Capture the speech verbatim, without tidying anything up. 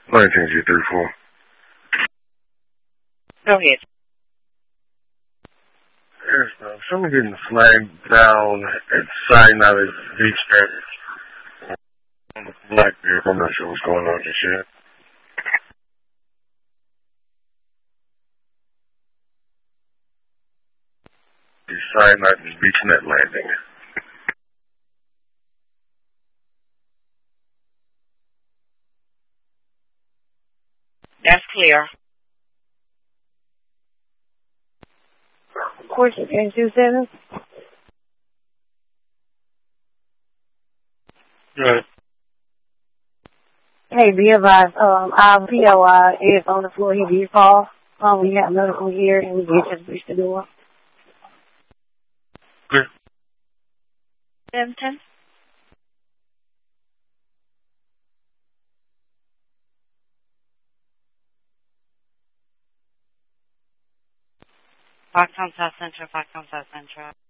nineteen G thirty-four. Go ahead. Yes, uh, someone getting flagged down at Sinai Beach there. Black vehicle. I'm not sure what's going on just yet. The Sinai Beach Net Landing. That's clear. Of course, you can two seven. Right. Hey, be advised, um, our P O I is on the floor. He did fall. Um, we have medical here, and we did just reach the door. Good. Benton? Foxconn South Central, Foxconn South Central.